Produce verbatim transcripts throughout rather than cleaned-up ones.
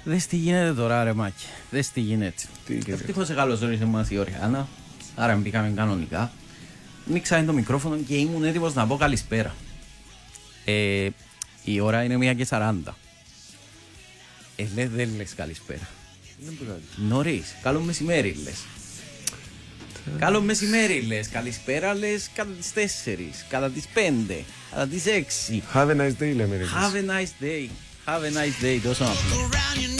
Δες τι γίνεται τώρα, ρε Μάκη. Δες τι γίνεται. Ευτυχώς σε καλωσόρισε μας η Οριάννα. Άρα μπήκαμε κανονικά. Ανοίξαμε το μικρόφωνο και ήμουν έτοιμος να πω καλησπέρα. Ε, η ώρα είναι μία και σαράντα. Ε, λέ, δεν λες καλησπέρα. Νωρίς. Καλό μεσημέρι λες. Καλό μεσημέρι λες. Καλησπέρα λες κατά τις τέσσερις, κατά τις πέντε, κατά τις έξι. Have a nice day λέμε. Have a nice day. Have a nice day. Τόσο απλό.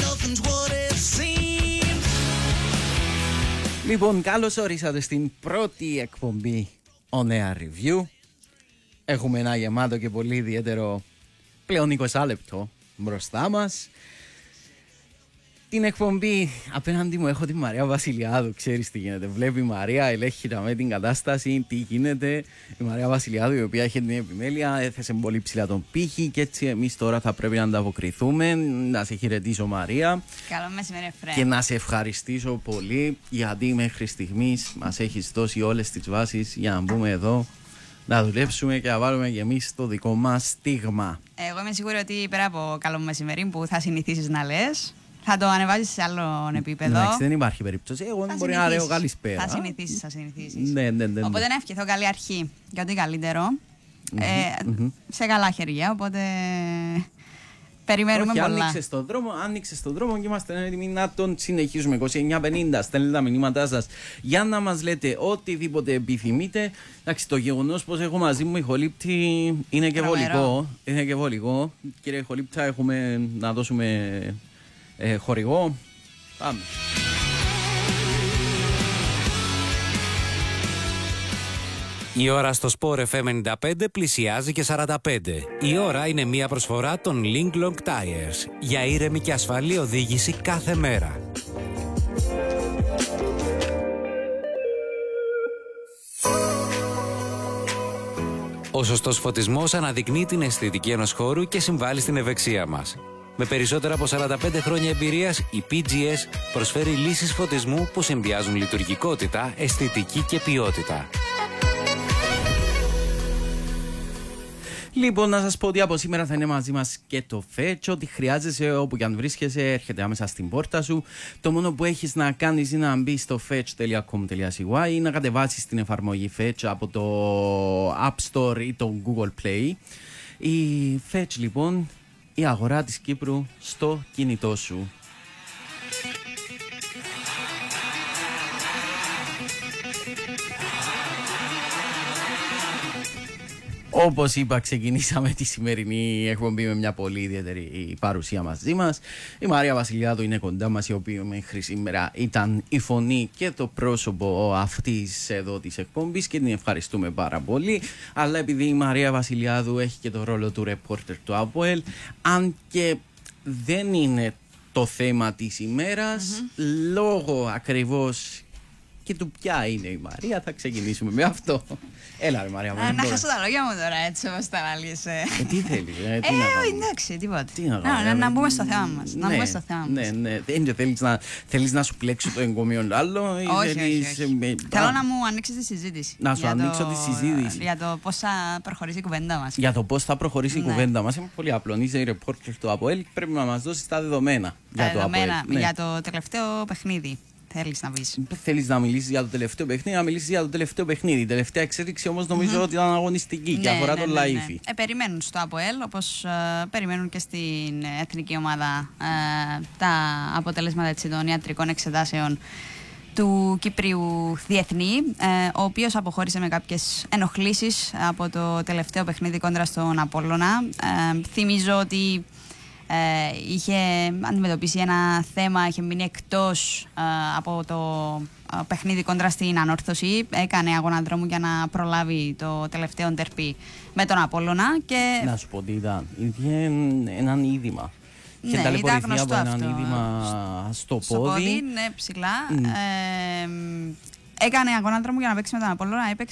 Λοιπόν, καλώς ορίσατε στην πρώτη εκπομπή On Air Review. Έχουμε ένα γεμάτο και πολύ ιδιαίτερο πλέον είκοσι λεπτό μπροστά μας. Την εκπομπή απέναντι μου έχω τη Μαρία Βασιλιάδου. Ξέρεις τι γίνεται. Βλέπει η Μαρία, ελέγχει με την κατάσταση, τι γίνεται. Η Μαρία Βασιλιάδου, η οποία έχει την επιμέλεια, έθεσε πολύ ψηλά τον πύχη και έτσι εμείς τώρα θα πρέπει να ανταποκριθούμε. Να σε χαιρετήσω, Μαρία. Καλό μεσημέρι, Φρέ. Και να σε ευχαριστήσω πολύ γιατί μέχρι στιγμής μας έχεις δώσει όλες τις βάσεις για να μπούμε εδώ, να δουλέψουμε και να βάλουμε και εμείς το δικό μας στίγμα. Εγώ είμαι σίγουρη ότι πέρα από καλό μεσημέρι που θα συνηθίσεις να λες, θα το ανεβάζεις σε άλλο επίπεδο. Εντάξει, δεν υπάρχει περίπτωση. Εγώ δεν μπορεί να λέω καλησπέρα. Θα συνηθίσεις, θα συνηθίσεις. Ναι, ναι, ναι, ναι. Οπότε να ευχηθώ καλή αρχή για ό,τι καλύτερο. Mm-hmm, ε, mm-hmm. Σε καλά χέρια, οπότε περιμένουμε όχι, πολλά. άνοιξε τον δρόμο, άνοιξε τον δρόμο και είμαστε έτοιμοι να τον συνεχίσουμε. είκοσι εννιά πενήντα, στέλνετε τα μηνύματά σας για να μας λέτε οτιδήποτε επιθυμείτε. Εντάξει, το γεγονός πως έχω μαζί μου ηχολήπτη είναι και βολικό. Είναι και βολικό. Κύριε ηχολήπτα, έχουμε να δώσουμε ε, χορηγό. Πάμε. Η ώρα στο Sport εφ εμ ενενήντα πέντε πλησιάζει και σαράντα πέντε. Η ώρα είναι μια προσφορά των Linglong Tires για ήρεμη και ασφαλή οδήγηση κάθε μέρα. Ο σωστός φωτισμός αναδεικνύει την αισθητική ενός χώρου και συμβάλλει στην ευεξία μας. Με περισσότερα από σαράντα πέντε χρόνια εμπειρίας, η πι τζι ες προσφέρει λύσεις φωτισμού που συνδυάζουν λειτουργικότητα, αισθητική και ποιότητα. Λοιπόν, να σας πω ότι από σήμερα θα είναι μαζί μας και το Fetch. Ό,τι χρειάζεσαι όπου και αν βρίσκεσαι έρχεται άμεσα στην πόρτα σου. Το μόνο που έχεις να κάνεις είναι να μπει στο fetch τελεία com τελεία σι γουάι ή να κατεβάσεις την εφαρμογή Fetch από το App Store ή το Google Play. Η Fetch, λοιπόν, η αγορά της Κύπρου στο κινητό σου. Όπως είπα, ξεκινήσαμε τη σημερινή εκπομπή με μια πολύ ιδιαίτερη παρουσία μαζί μας. Η Μαρία Βασιλιάδου είναι κοντά μας, η οποία μέχρι σήμερα ήταν η φωνή και το πρόσωπο αυτής εδώ της εκπομπής και την ευχαριστούμε πάρα πολύ. Αλλά επειδή η Μαρία Βασιλιάδου έχει και το ρόλο του ρεπόρτερ του ΑΠΟΕΛ, αν και δεν είναι το θέμα της ημέρας, mm-hmm. λόγω ακριβώς και του ποια είναι η Μαρία, θα ξεκινήσουμε με αυτό. Έλα ρε Μαρία. Να χάσω τα λόγια μου τώρα, έτσι όπως τα αναλύεσαι. Ε, τι θέλεις, ε, τι ε, να όχι, εντάξει, τίποτα. Τι να να, να, να μπούμε στο θέμα μας. Ναι, να μπούμε στο θέμα ναι, μας. ναι. Δεν θέλεις να, θέλεις να σου πλέξω το εγκομείο άλλο. Όχι, όχι, όχι. Με... Θέλω να μου ανοίξεις τη συζήτηση. Να σου ανοίξω το... τη συζήτηση. Για το πώς θα προχωρήσει η κουβέντα μας. Για το πώς θα προχωρήσει ναι. η κουβέντα μας. Είναι πολύ απλό. Είσαι η ρεπόρτερ του ΑΠΟΕΛ. Πρέπει να μας δώσεις τα δεδομένα. Τα για δεδομένα το για το τελευταίο παιχνίδι. Θέλεις να πεις. Θέλεις να μιλήσεις για το τελευταίο παιχνίδι, να μιλήσεις για το τελευταίο παιχνίδι. Η τελευταία εξέλιξη όμως νομίζω mm-hmm. ότι ήταν αγωνιστική ναι, και αφορά ναι, τον ναι, Λαΐφη. Ναι. Ε, περιμένουν στο ΑΠΟΕΛ, όπως ε, περιμένουν και στην εθνική ομάδα ε, τα αποτελέσματα έτσι, των ιατρικών εξετάσεων του Κυπρίου Διεθνή, ε, ο οποίος αποχώρησε με κάποιες ενοχλήσεις από το τελευταίο παιχνίδι κόντρα στον Απόλλωνα. Ε, θυμίζω ότι Ε, είχε αντιμετωπίσει ένα θέμα, είχε μείνει εκτός ε, από το ε, παιχνίδι κόντρα στην Ανόρθωση. Έκανε αγώνα δρόμου για να προλάβει το τελευταίο ντερπί με τον Απόλλωνα. Και... Να σου πω τι ήταν. Είχε έναν είδημα. Ναι, και ήταν γνωστό από αυτό. Έναν είδημα στο πόδι. Στο πόδι, ναι, ψηλά. Mm. Ε, έκανε αγώνα δρόμου για να παίξει με τον Απόλλωνα. Έπαιξε